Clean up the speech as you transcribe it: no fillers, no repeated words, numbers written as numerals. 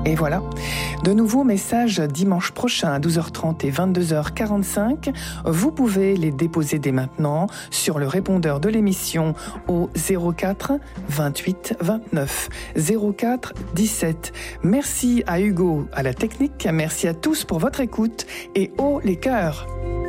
Et voilà, de nouveaux messages dimanche prochain à 12h30 et 22h45. Vous pouvez les déposer dès maintenant sur le répondeur de l'émission au 04 28 29 04 17. Merci à Hugo à la technique, merci à tous pour votre écoute et haut les cœurs.